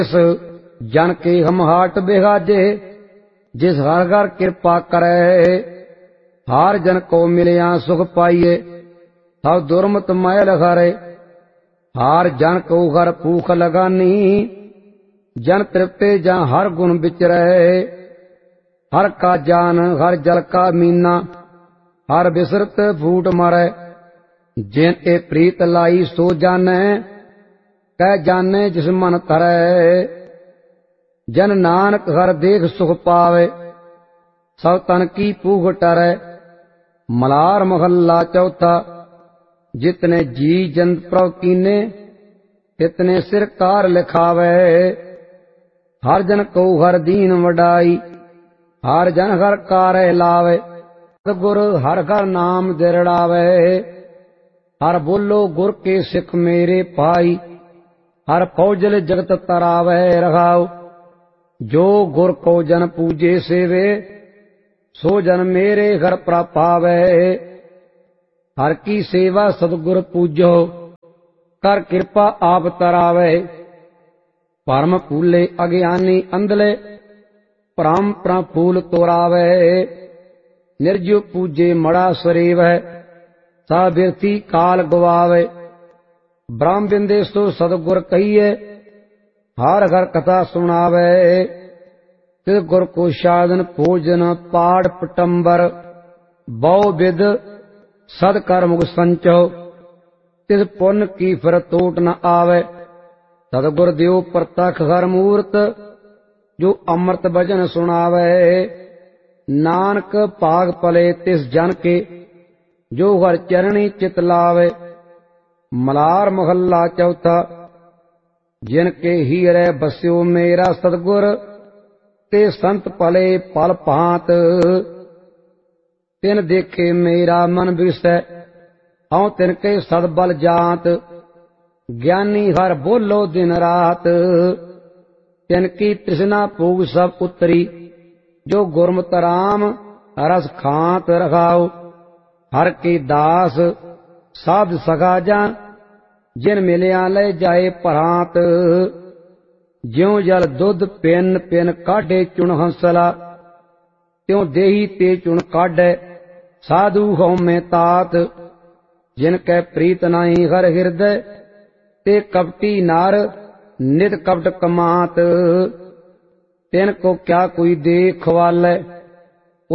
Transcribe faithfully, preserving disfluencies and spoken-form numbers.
जन के हम हाट बिहाजे, जिस हर घर कृपा करे। हार जन को मिलिया सुख पाइए, सब दुर्मत मैल हरे। हार जन को घर भूख लगानी, जन तृप्ते जा हर गुण बिचरे। हर का जान हर जल का मीना, हर बिसरत फूट मरे। जिन ए प्रीत लाई सो जाने, कह जाने जिस मन करे। जन नानक हर देख सुख पावे, सब तन की भूख टरे। मलार महल्ला चौथा। जितने जी जंत प्रभ कीने, तितने सिर कार लिखावे। हर जन को हर दीन वडाई, हर जन हर कार लावे। गुर हर घर नाम दिरड़ावे, हर बोलो गुर के सिख मेरे पाई। हर फौजल जगत तरावे रखाओ, जो गुर को जन पूजे सेवे, सो जन मेरे घर प्रापावे। हर की सेवा सतगुर पूजो, कर कृपा आप तरावे। परम फूले अज्ञानी अंधले, परम प्रफूल तोरावे। निर्जु पूजे मड़ा सरीव, सा बिरती काल गवावे। ब्रह्म बिंदेसो सतगुर कहिए, हर घर कथा सुनावे। तिस गुर को साधन भोजन पाठ पटंबर, बहु विद सद कर मुख संचो। तिस पुण्य की फिर टोट न आवे, सतगुर देव प्रतख हर मूर्त, जो अमृत भजन सुनावे। नानक भाग पले तिस जन के, जो हर चरणी चित लावे। मलार महल्ला चौथा। जिनके हीरे बस्यो मेरा सतगुर, ते संत पले पल भांत। तिन देखे मेरा मन विसै, हूं तिनके सद बल जात। ज्ञानी हर बोलो दिन रात, तिनकी तृष्णा भूग सब उतरी। जो गुरमत राम रस खांत रखाओ। हर के दास साध सखा जा, जिन मिलिया ले जाए परांत। ज्यों जल दुध पिन पिन काढ़े चुन हंसला, त्यों देही ते चुन काढ़े साधु हो में तात। जिनके प्रीत नहीं हर हृदय, ते कपटी नार नित कपट कमात। तिन को क्या कोई देख वाले,